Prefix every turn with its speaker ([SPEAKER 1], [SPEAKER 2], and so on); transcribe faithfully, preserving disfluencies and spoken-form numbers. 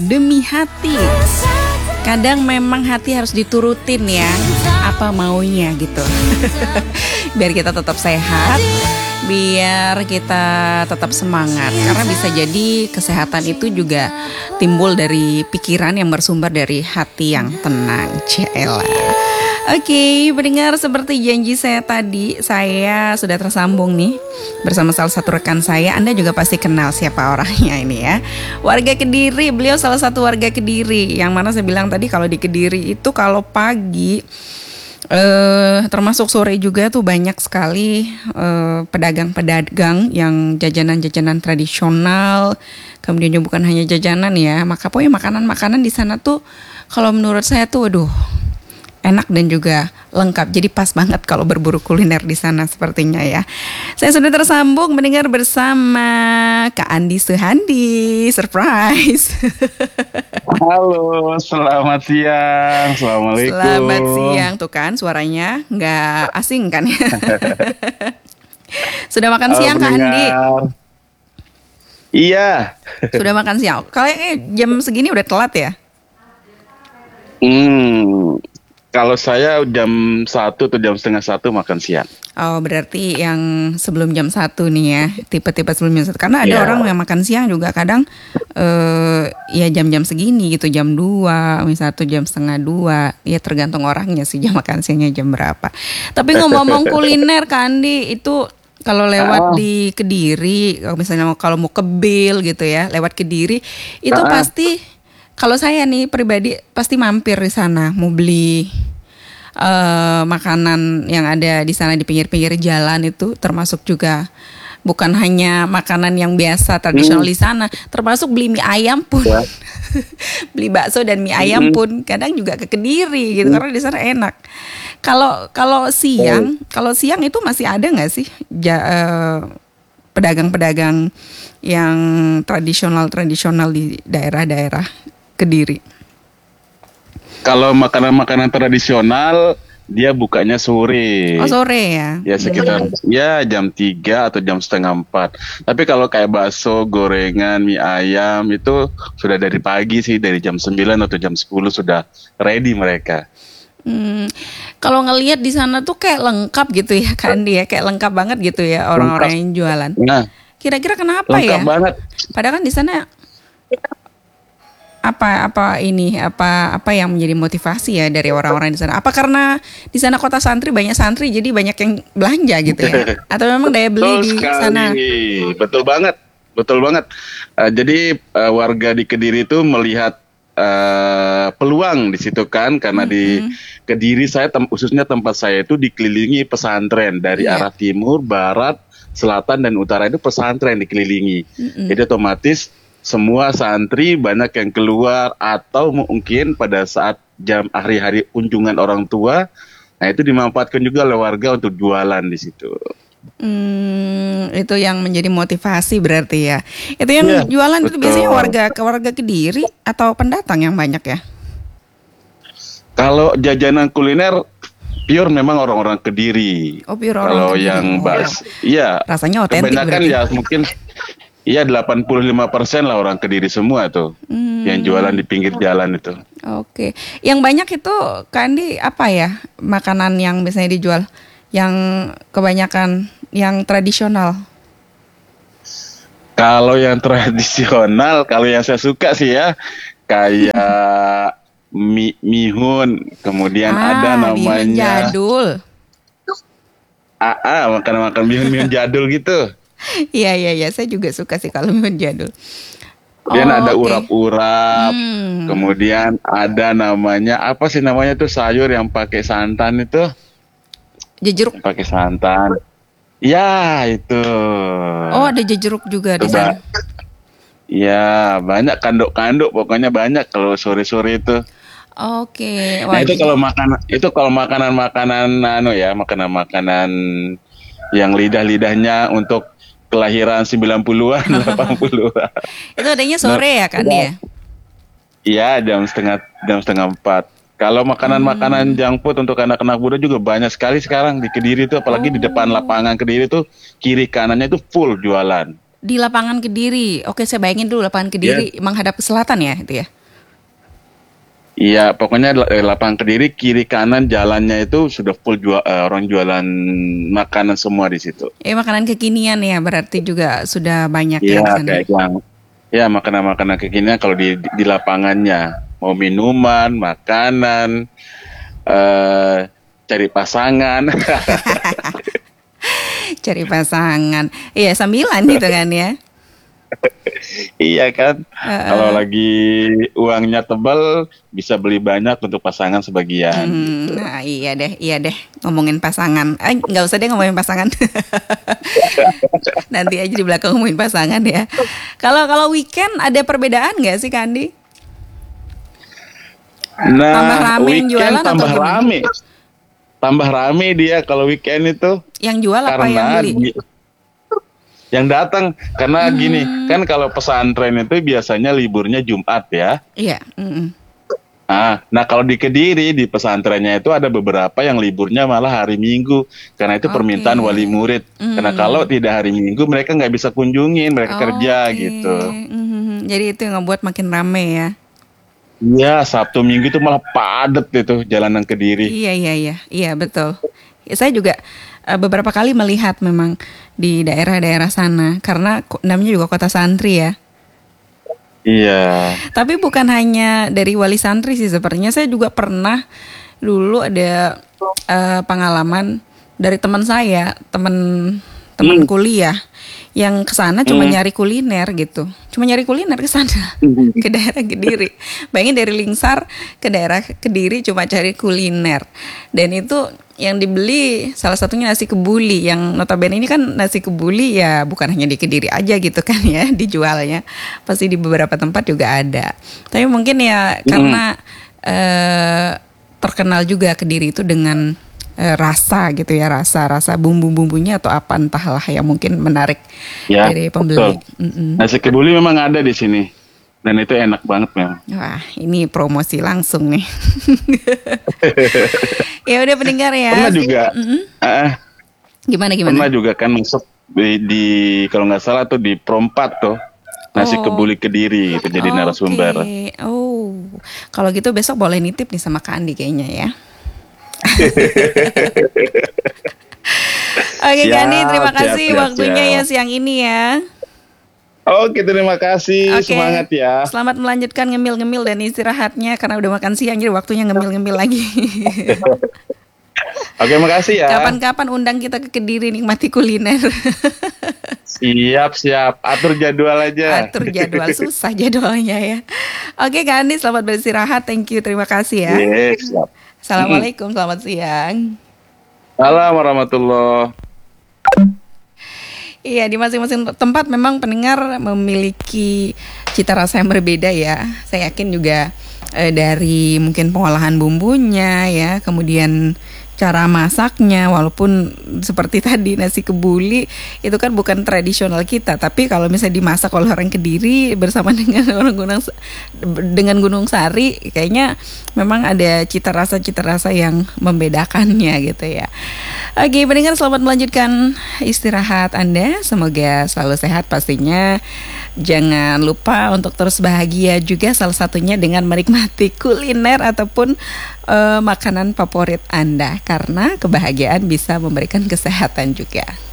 [SPEAKER 1] Demi hati. Kadang memang hati harus diturutin ya, apa maunya gitu. Biar kita tetap sehat, biar kita tetap semangat. Karena bisa jadi kesehatan itu juga timbul dari pikiran yang bersumber dari hati yang tenang. Ciela. Oke, okay, pendengar, seperti janji saya tadi, saya sudah tersambung nih bersama salah satu rekan saya. Anda juga pasti kenal siapa orangnya ini ya. Warga Kediri, beliau salah satu warga Kediri. Yang mana saya bilang tadi kalau di Kediri itu kalau pagi eh, termasuk sore juga tuh banyak sekali eh, pedagang-pedagang yang jajanan-jajanan tradisional. Kemudian juga bukan hanya jajanan ya, maka pokoknya makanan-makanan di sana tuh kalau menurut saya tuh waduh enak dan juga lengkap. Jadi pas banget kalau berburu kuliner di sana sepertinya ya. Saya sudah tersambung mendengar bersama Kak Andi Suhandi. Surprise.
[SPEAKER 2] Halo, selamat siang. Assalamualaikum.
[SPEAKER 1] Selamat siang. Tuh kan suaranya nggak asing kan ya. Sudah makan siang Kak Andi?
[SPEAKER 2] Iya.
[SPEAKER 1] Sudah makan siang. Kayaknya jam segini udah telat ya?
[SPEAKER 2] Hmm, kalau saya jam satu atau jam setengah satu makan siang.
[SPEAKER 1] Oh, berarti yang sebelum jam satu nih ya, tipe-tipe sebelum jam satu. Karena ada
[SPEAKER 2] yeah.
[SPEAKER 1] orang yang makan siang juga kadang uh, ya jam-jam segini gitu, jam dua, misalnya satu jam setengah dua. Ya tergantung orangnya sih jam makan siangnya jam berapa. Tapi ngomong-ngomong kuliner Kak Andi, itu kalau lewat uh. di Kediri, misalnya kalau mau ke Bil gitu ya, lewat Kediri, itu uh. pasti kalau saya nih pribadi pasti mampir di sana mau beli uh, makanan yang ada di sana di pinggir-pinggir jalan itu, termasuk juga bukan hanya makanan yang biasa tradisional hmm. di sana, termasuk beli mie ayam pun, ya. Beli bakso dan mie ayam hmm. pun kadang juga ke Kediri gitu hmm. karena di sana enak. Kalau kalau siang, oh. kalau siang itu masih ada nggak sih ja, uh, pedagang-pedagang yang tradisional-tradisional di daerah-daerah Kediri?
[SPEAKER 2] Kalau makanan-makanan tradisional dia bukanya sore.
[SPEAKER 1] Oh, sore ya?
[SPEAKER 2] Ya sekitar ya jam tiga atau jam setengah empat. Tapi kalau kayak bakso, gorengan, mie ayam itu sudah dari pagi sih, dari jam sembilan atau jam sepuluh sudah ready mereka.
[SPEAKER 1] Hmm, kalau ngelihat di sana tuh kayak lengkap gitu ya kan dia, kayak lengkap banget gitu ya orang-orang yang jualan. Nah, kira-kira kenapa
[SPEAKER 2] lengkap ya? Lengkap banget.
[SPEAKER 1] Padahal kan di sana apa apa ini apa apa yang menjadi motivasi ya dari orang-orang di sana? Apa karena di sana kota santri, banyak santri jadi banyak yang belanja gitu ya? Atau memang daya beli di sana?
[SPEAKER 2] Betul banget, betul banget. Uh, jadi uh, warga di Kediri itu melihat uh, peluang di situ kan, karena mm-hmm. di Kediri saya tem- khususnya tempat saya itu dikelilingi pesantren dari yeah. arah timur, barat, selatan dan utara itu pesantren dikelilingi. Mm-hmm. Jadi otomatis semua santri banyak yang keluar, atau mungkin pada saat jam hari-hari kunjungan orang tua, nah itu dimanfaatkan juga oleh warga untuk jualan di situ.
[SPEAKER 1] Hmm, itu yang menjadi motivasi berarti ya. Itu yang ya, jualan betul. Itu biasanya warga ke warga Kediri atau pendatang yang banyak ya?
[SPEAKER 2] Kalau jajanan kuliner pure memang orang-orang Kediri.
[SPEAKER 1] Oh, pure orang
[SPEAKER 2] Kalau
[SPEAKER 1] Kediri.
[SPEAKER 2] yang bas, iya.
[SPEAKER 1] Rasanya otentik berarti.
[SPEAKER 2] Kebanyakan ya mungkin iya delapan puluh lima persen lah orang Kediri semua tuh hmm. yang jualan di pinggir jalan itu.
[SPEAKER 1] Oke, yang banyak itu Kak Andi apa ya makanan yang biasanya dijual? Yang kebanyakan yang tradisional?
[SPEAKER 2] Kalau yang tradisional, kalau yang saya suka sih ya kayak mi mihun, kemudian
[SPEAKER 1] ah,
[SPEAKER 2] ada namanya
[SPEAKER 1] mihun jadul.
[SPEAKER 2] Ah, ah makan-makan mihun-mihun jadul gitu.
[SPEAKER 1] Iya iya iya, saya juga suka sih kalau mihun jadul.
[SPEAKER 2] Kemudian oh, ada okay. urap-urap,
[SPEAKER 1] hmm.
[SPEAKER 2] kemudian ada namanya apa sih namanya tuh sayur yang pakai santan itu?
[SPEAKER 1] Jejeruk.
[SPEAKER 2] Pakai santan. Ya itu.
[SPEAKER 1] Oh, ada jejeruk juga di sana.
[SPEAKER 2] Ya banyak kanduk-kanduk, pokoknya banyak kalau sore-sore itu.
[SPEAKER 1] Oke. Okay.
[SPEAKER 2] Nah itu kalau makanan itu kalau makanan-makanan anu ya makanan-makanan yang lidah-lidahnya untuk kelahiran sembilan puluhan, delapan puluhan.
[SPEAKER 1] Itu adanya sore nah, ya kan ya?
[SPEAKER 2] Iya, jam setengah jam setengah empat. Kalau makanan-makanan hmm. junk food untuk anak-anak muda juga banyak sekali sekarang di Kediri itu, apalagi oh. di depan lapangan Kediri itu kiri kanannya itu full jualan.
[SPEAKER 1] di lapangan Kediri. Oke, saya bayangin dulu lapangan Kediri
[SPEAKER 2] Ya.
[SPEAKER 1] menghadap ke selatan ya, itu ya.
[SPEAKER 2] Iya, pokoknya la- eh, lapangan Kediri kiri kanan jalannya itu sudah full jual, eh, orang jualan makanan semua di situ.
[SPEAKER 1] Eh makanan kekinian ya, berarti juga sudah banyak ya
[SPEAKER 2] Iya,
[SPEAKER 1] di sana.
[SPEAKER 2] kayak yang ya makanan-makanan kekinian kalau di di di lapangannya mau minuman, makanan, eh cari pasangan.
[SPEAKER 1] Cari pasangan. Iya, sambilan gitu kan ya.
[SPEAKER 2] Iya kan,
[SPEAKER 1] Heeh.
[SPEAKER 2] kalau lagi uangnya tebal bisa beli banyak untuk pasangan sebagian.
[SPEAKER 1] Hmm, nah iya deh, iya deh. Ngomongin pasangan. Eh, nggak usah deh ngomongin pasangan. Nanti aja di belakang ngomongin pasangan ya. Kalau kalau weekend ada perbedaan nggak sih, Kandi?
[SPEAKER 2] Nah,
[SPEAKER 1] Tambah rame yang
[SPEAKER 2] weekend
[SPEAKER 1] jualan atau
[SPEAKER 2] tambah
[SPEAKER 1] gimana?
[SPEAKER 2] rame, tambah rame dia kalau weekend itu
[SPEAKER 1] Yang jual apa yang
[SPEAKER 2] karena
[SPEAKER 1] beli?
[SPEAKER 2] di- yang datang karena
[SPEAKER 1] Hmm.
[SPEAKER 2] gini kan kalau pesantren itu biasanya liburnya Jumat ya.
[SPEAKER 1] Iya. mm-mm.
[SPEAKER 2] Ah, nah kalau di Kediri di pesantrennya itu ada beberapa yang liburnya malah hari Minggu karena itu
[SPEAKER 1] Oke.
[SPEAKER 2] permintaan wali murid. Karena
[SPEAKER 1] Hmm.
[SPEAKER 2] kalau tidak hari Minggu mereka nggak bisa kunjungin, mereka kerja
[SPEAKER 1] Oke.
[SPEAKER 2] gitu.
[SPEAKER 1] Mhm. Jadi itu yang ngebuat makin rame ya.
[SPEAKER 2] Iya, Sabtu Minggu itu malah padat itu jalanan Kediri.
[SPEAKER 1] Iya iya iya, iya betul. Ya, saya juga eh, beberapa kali melihat memang di daerah-daerah sana karena ko- namanya juga kota santri ya.
[SPEAKER 2] Iya.
[SPEAKER 1] Tapi bukan hanya dari wali santri sih sepertinya, saya juga pernah dulu ada eh, pengalaman dari teman saya, teman teman
[SPEAKER 2] Hmm.
[SPEAKER 1] kuliah yang ke sana cuma
[SPEAKER 2] Hmm.
[SPEAKER 1] nyari kuliner gitu. Cuma nyari kuliner ke sana ke daerah Kediri. Bayangin dari Lingsar ke daerah Kediri cuma cari kuliner. Dan itu yang dibeli salah satunya nasi kebuli yang notabene ini kan nasi kebuli ya bukan hanya di Kediri aja gitu kan ya dijualnya. Pasti di beberapa tempat juga ada. Tapi mungkin ya karena eh, terkenal juga Kediri itu dengan eh, rasa gitu ya, rasa rasa bumbu-bumbunya atau apa entahlah yang mungkin menarik
[SPEAKER 2] Ya,
[SPEAKER 1] dari pembeli.
[SPEAKER 2] betul.
[SPEAKER 1] Mm-mm.
[SPEAKER 2] Nasi kebuli memang ada di sini. Dan itu enak banget memang.
[SPEAKER 1] Wah, ini promosi langsung nih. Ya udah pendengar ya.
[SPEAKER 2] Pernah juga,
[SPEAKER 1] Mm-mm.
[SPEAKER 2] ah,
[SPEAKER 1] Gimana gimana?
[SPEAKER 2] pernah juga kan masuk di, di kalau nggak salah tuh di Prompat tuh nasi
[SPEAKER 1] Oh.
[SPEAKER 2] kebuli Kediri itu jadi
[SPEAKER 1] Oke.
[SPEAKER 2] narasumber.
[SPEAKER 1] Oh, kalau gitu besok boleh nitip nih sama Kak Andi kayaknya ya. Oke Kak Andi, terima
[SPEAKER 2] Siap,
[SPEAKER 1] kasih
[SPEAKER 2] siap, siap,
[SPEAKER 1] waktunya
[SPEAKER 2] siap.
[SPEAKER 1] ya siang ini ya.
[SPEAKER 2] Oke, terima kasih.
[SPEAKER 1] Oke.
[SPEAKER 2] Semangat ya.
[SPEAKER 1] Selamat melanjutkan ngemil-ngemil dan istirahatnya karena udah makan siang jadi waktunya ngemil-ngemil lagi.
[SPEAKER 2] Oke, makasih ya.
[SPEAKER 1] Kapan-kapan undang kita ke Kediri nikmati kuliner.
[SPEAKER 2] Siap, siap. Atur jadwal aja.
[SPEAKER 1] Atur jadwal, susah jadwalnya ya. Oke Kak Andi, selamat beristirahat. Thank you, terima kasih ya.
[SPEAKER 2] Yes, siap.
[SPEAKER 1] Assalamualaikum, selamat siang.
[SPEAKER 2] Salam warahmatullah.
[SPEAKER 1] Iya, di masing-masing tempat memang pendengar memiliki cita rasa yang berbeda ya. Saya yakin juga eh, dari mungkin pengolahan bumbunya ya, kemudian cara masaknya, walaupun seperti tadi nasi kebuli itu kan bukan tradisional kita, tapi kalau misalnya dimasak oleh orang Kediri bersama dengan orang Gunung dengan Gunung Sari, kayaknya memang ada cita rasa cita rasa yang membedakannya gitu ya. Oke, pendengar selamat melanjutkan istirahat Anda, semoga selalu sehat pastinya. Jangan lupa untuk terus bahagia juga, salah satunya dengan menikmati kuliner ataupun uh, makanan favorit Anda, karena kebahagiaan bisa memberikan kesehatan juga.